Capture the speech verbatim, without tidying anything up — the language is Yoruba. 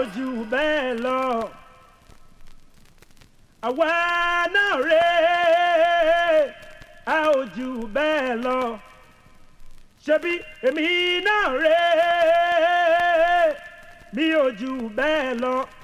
ò jù bẹ́ẹ̀ lọ àwa náà rèé a ò jù bẹ́ẹ̀ lọ ṣebí èmi náà rèé mi ò jù bẹ́ẹ̀ lọ.